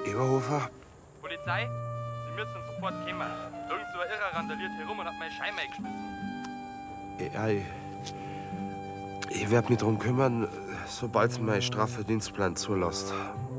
Eberhofer? Polizei? Sie müssen sofort kommen. Irgend so ein Irrer randaliert herum und hat meine Scheibe geschmissen. Ja, ich werde mich drum kümmern, sobald mein Strafverdienstplan zulässt.